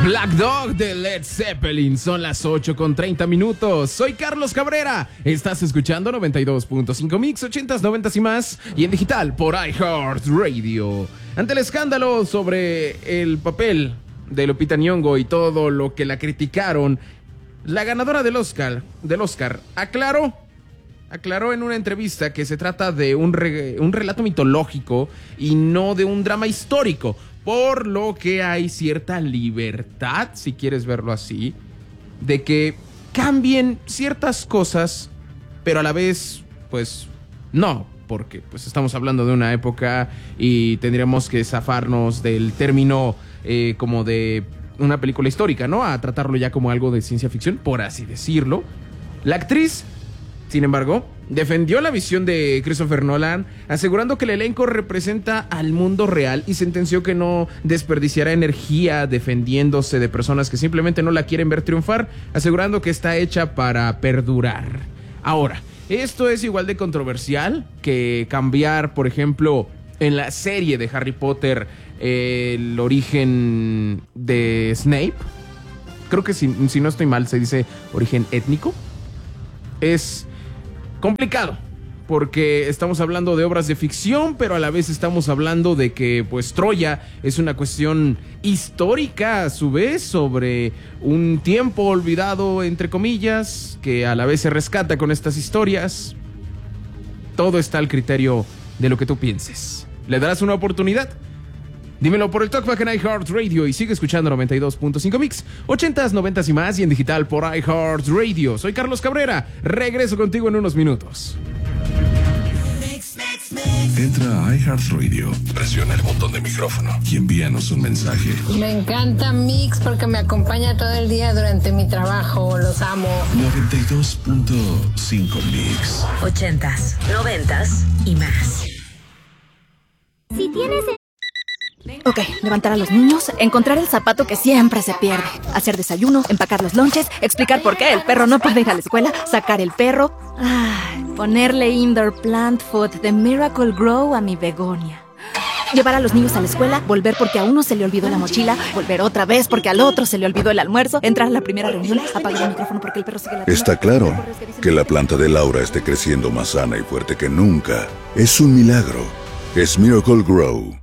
Black Dog de Led Zeppelin. Son las 8:30. Soy Carlos Cabrera. Estás escuchando 92.5 Mix, 80s, 90s y más. Y en digital por iHeartRadio. Ante el escándalo sobre el papel de Lupita Nyong'o y todo lo que la criticaron, la ganadora del Oscar aclaró en una entrevista que se trata de un relato mitológico y no de un drama histórico, por lo que hay cierta libertad, si quieres verlo así, de que cambien ciertas cosas, pero a la vez, pues, no, porque pues estamos hablando de una época y tendríamos que zafarnos del término como de una película histórica, ¿no? A tratarlo ya como algo de ciencia ficción, por así decirlo. La actriz, sin embargo, defendió la visión de Christopher Nolan, asegurando que el elenco representa al mundo real y sentenció que no desperdiciará energía defendiéndose de personas que simplemente no la quieren ver triunfar, asegurando que está hecha para perdurar. Ahora, esto es igual de controversial que cambiar, por ejemplo, en la serie de Harry Potter, el origen de Snape. Creo que si no estoy mal se dice origen étnico. Es complicado, porque estamos hablando de obras de ficción, pero a la vez estamos hablando de que, pues, Troya es una cuestión histórica, a su vez, sobre un tiempo olvidado, entre comillas, que a la vez se rescata con estas historias. Todo está al criterio de lo que tú pienses. ¿Le darás una oportunidad? Dímelo por el Talkback en iHeartRadio y sigue escuchando 92.5 Mix, 80s, 90s y más, y en digital por iHeartRadio. Soy Carlos Cabrera, regreso contigo en unos minutos. Entra a iHeartRadio, presiona el botón de micrófono y envíanos un mensaje. Me encanta Mix porque me acompaña todo el día durante mi trabajo, los amo. 92.5 Mix, 80s, 90s y más. Si tienes... Ok, levantar a los niños, encontrar el zapato que siempre se pierde, hacer desayuno, empacar los lonches, explicar por qué el perro no puede ir a la escuela, sacar el perro, ponerle indoor plant food de Miracle Grow a mi begonia, llevar a los niños a la escuela, volver porque a uno se le olvidó la mochila, volver otra vez porque al otro se le olvidó el almuerzo, entrar a la primera reunión, apagar el micrófono porque el perro sigue la... Está claro que la planta de Laura esté creciendo más sana y fuerte que nunca. Es un milagro. Es Miracle Grow.